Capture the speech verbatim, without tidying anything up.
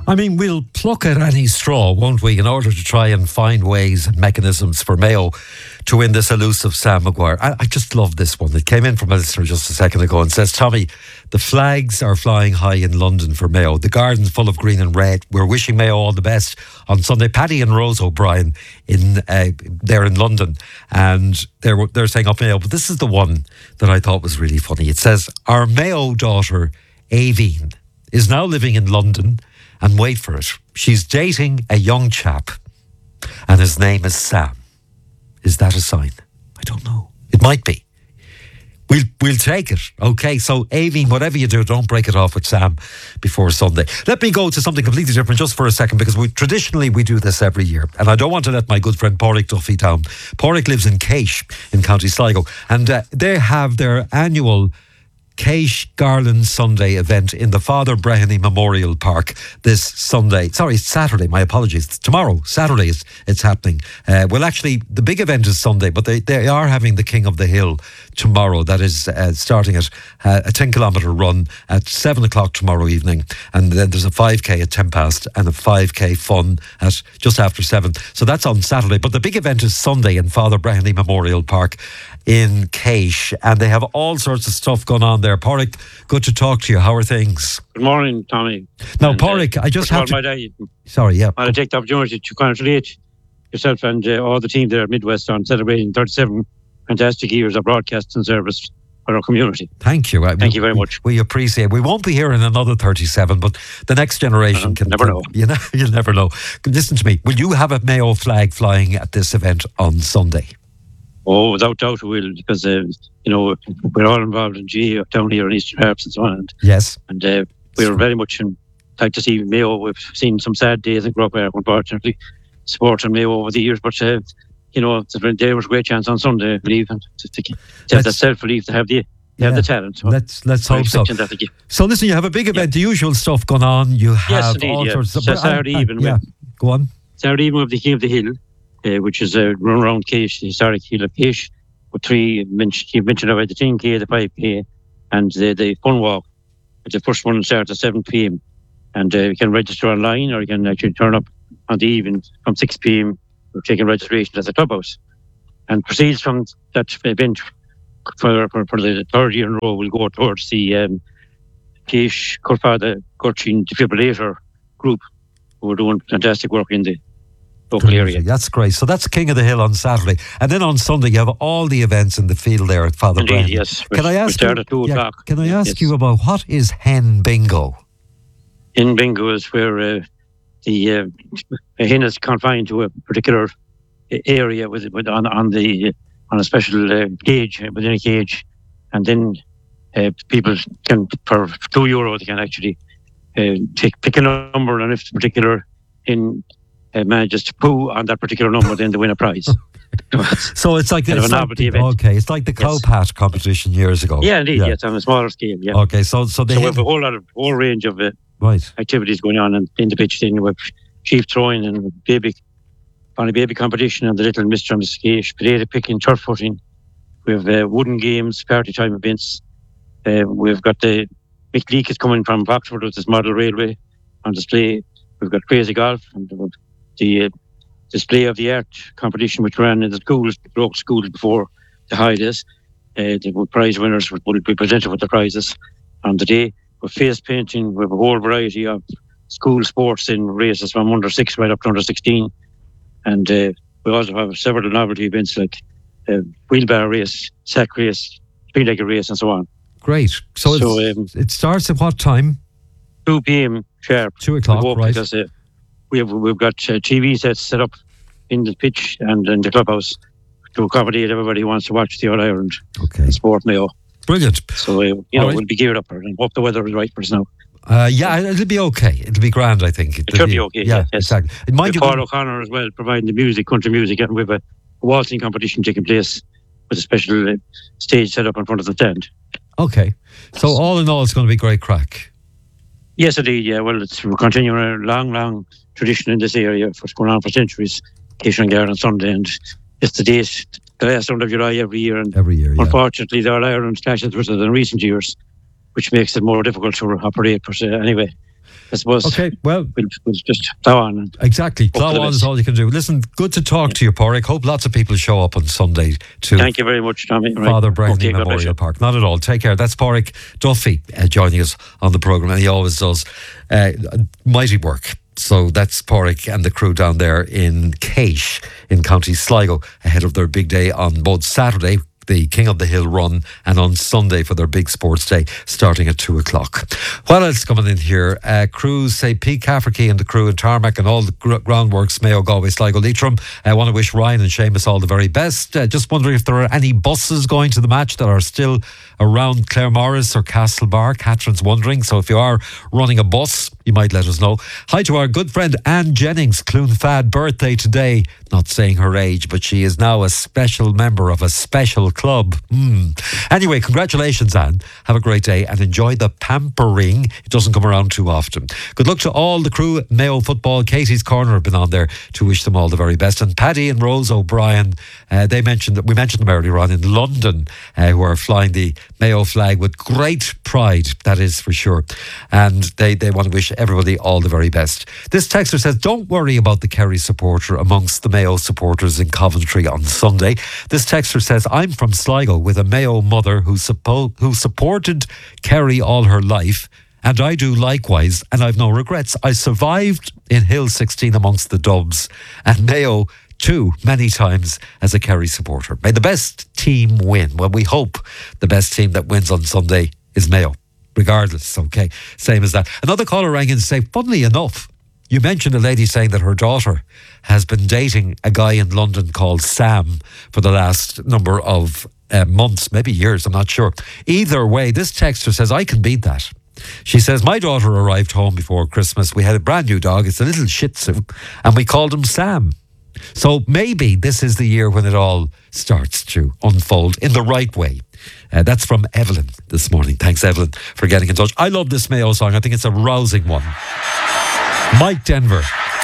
I mean, we'll pluck at any straw, won't we, in order to try and find ways and mechanisms for Mayo to win this elusive Sam Maguire. I, I just love this one. It came in from a listener just a second ago and says, Tommy, the flags are flying high in London for Mayo. The garden's full of green and red. We're wishing Mayo all the best on Sunday. Paddy and Rose O'Brien, in uh, they're in London, and they're, they're saying up Mayo. But this is the one that I thought was really funny. It says, our Mayo daughter, Aveen, is now living in London. And wait for it, she's dating a young chap and his name is Sam. Is that a sign? I don't know. It might be. We'll we'll take it. Okay, so Aveen, whatever you do, don't break it off with Sam before Sunday. Let me go to something completely different just for a second, because we traditionally we do this every year, and I don't want to let my good friend Pádraig Duffy down. Pádraig lives in Caish in County Sligo, and uh, they have their annual Caish Garland Sunday event in the Father Breheny Memorial Park this Sunday. Sorry, it's Saturday, my apologies. It's tomorrow, Saturday, it's, it's happening. Uh, well, actually, the big event is Sunday, but they, they are having the King of the Hill tomorrow. That is uh, starting at uh, a ten kilometre run at seven o'clock tomorrow evening. And then there's a five K at ten past and a five K fun at just after seven. So that's on Saturday. But the big event is Sunday in Father Breheny Memorial Park in Caish, and they have all sorts of stuff going on there. Pádraig, good to talk to you. How are things? Good morning, Tommy. Now, and, Pádraig, uh, I just have to... Day, Sorry, yeah. I'll take the opportunity to congratulate yourself and uh, all the team there at Midwest on celebrating thirty-seven fantastic years of broadcasting service for our community. Thank you. Thank we, you very much. We appreciate it. We won't be here in another thirty-seven, but the next generation uh, can... Never know. You know. You'll never know. Listen to me. Will you have a Mayo flag flying at this event on Sunday? Oh, without doubt we will, because, uh, you know, we're all involved in G A down here in Eastern Harps and so on. And, yes. And uh, we're very much in, like to see Mayo. We've seen some sad days in Croke Park, unfortunately, supporting Mayo over the years. But, uh, you know, there was a great chance on Sunday, I believe, and to, to, to have the self-belief, to have the, to yeah. have the talent. So let's let's hope so. So listen, you have a big event, yeah. The usual stuff going on. You have yes, indeed, all yeah. sorts of... So Saturday I, I, evening. Yeah, go on. Saturday evening of the King of the Hill, uh, which is a uh, run around Caish, the historic Hill of Caish. Three, you mentioned about the ten K, the five K, and the, the fun walk. The first one starts at seven p.m. and uh, you can register online, or you can actually turn up on the evening from six p.m. We're taking registration at the clubhouse, and proceeds from that event for, for, for the third year in a row will go towards the um, Caish Curfada Gurchin Defibrillator group, who are doing fantastic work in the local area. That's great. So that's King of the Hill on Saturday, and then on Sunday you have all the events in the field there at Father Breheny. Yes. Can I ask you? At two yeah, o'clock. Can I ask yes. you about what is hen bingo? Hen bingo is where uh, the uh, a hen is confined to a particular area with, with on on the on a special uh, cage within a cage, and then uh, people can for two euro they can actually uh, take pick a number, and if the particular hen Uh, manages to poo on that particular number, then they win a prize. So it's like, it's like the, okay, it's like the cow yes. pat competition years ago. Yeah, indeed. Yeah. Yes, on a smaller scale. Yeah. Okay, so so, they so we have a whole lot of whole range of uh, right activities going on in, in the pitch. Then we have sheep throwing and baby, on a baby competition, and the little Mister and Missus Caish, potato picking, turf footing. We have uh, wooden games, party time events. Uh, we've got the Mick Leake is coming from Boxford with this model railway on display. We've got crazy golf and the uh, display of the art competition which ran in the schools, the local schools before the holidays. Uh, the prize winners would, would be presented with the prizes on the day. With face painting, we have a whole variety of school sports in races from under six right up to under sixteen. And uh, we also have several novelty events like uh, wheelbarrow race, sack race, three-legged race, and so on. Great. So, so it's, um, it starts at what time? two p.m. sharp. Two o'clock, right. Because, uh, we have, we've got uh, T V sets set up in the pitch and in the clubhouse to accommodate everybody who wants to watch the All-Ireland okay. sport Mayo. Brilliant. So, uh, you know, right. we'll be geared up and hope the weather is right for us now. Uh, yeah, it'll be okay. It'll be grand, I think. It'll it should be, be okay. Yeah, yes. exactly. Mind you, Paul O'Connor as well, providing the music, country music, and we have a waltzing competition taking place with a special uh, stage set up in front of the tent. Okay. So all in all, it's going to be great crack. Yes, indeed. Yeah. Well, it's, we're continuing a long, long tradition in this area for going on for centuries. Caish Garden on Sunday, and it's the date, the last Sunday of July every year. And every year, yeah. Unfortunately, the All-Ireland clashes with it in recent years, which makes it more difficult to operate per se. Anyway, I suppose. Okay, well, we'll, we'll just plow on. And exactly. Plow on best. is all you can do. Listen, good to talk yeah. to you, Pádraig. Hope lots of people show up on Sunday to Thank you very much, Tommy. Father right. Brennan okay, Memorial Park. Not at all. Take care. That's Pádraig Duffy uh, joining us on the programme, and he always does uh, mighty work. So that's Pádraig and the crew down there in Caish in County Sligo ahead of their big day on both Saturday, the King of the Hill run, and on Sunday for their big sports day starting at two o'clock. What else coming in here? Uh, crews say Pete Cafferkey and the crew in Tarmac and all the gr- groundworks, Mayo, Galway, Sligo, Leitrim. I want to wish Ryan and Seamus all the very best. Uh, just wondering if there are any buses going to the match that are still around Claremorris or Castlebar. Catherine's wondering, so if you are running a bus, you might let us know. Hi to our good friend Anne Jennings, Clonfad, birthday today. Not saying her age, but she is now a special member of a special club. Mm. Anyway, congratulations, Anne. Have a great day and enjoy the pampering. It doesn't come around too often. Good luck to all the crew at Mayo Football. Katie's Corner have been on there to wish them all the very best. And Paddy and Rose O'Brien, uh, they mentioned that we mentioned them earlier on in London, uh, who are flying the Mayo flag with great pride, that is for sure. And they, they want to wish everybody all the very best. This texter says, don't worry about the Kerry supporter amongst the Mayo supporters in Coventry on Sunday. This texter says, I'm from Sligo with a Mayo mother who, suppo- who supported Kerry all her life, and I do likewise, and I've no regrets. I survived in Hill sixteen amongst the Dubs, and Mayo too, many times as a Kerry supporter. May the best team win. Well, we hope the best team that wins on Sunday is Mayo, regardless, okay? Same as that. Another caller rang in to say, funnily enough, you mentioned a lady saying that her daughter has been dating a guy in London called Sam for the last number of uh, months, maybe years, I'm not sure. Either way, this texter says, I can beat that. She says, my daughter arrived home before Christmas. We had a brand new dog. It's a little Shih Tzu, and we called him Sam. So maybe this is the year when it all starts to unfold in the right way. Uh, that's from Evelyn this morning. Thanks, Evelyn, for getting in touch. I love this Mayo song. I think it's a rousing one. Mike Denver.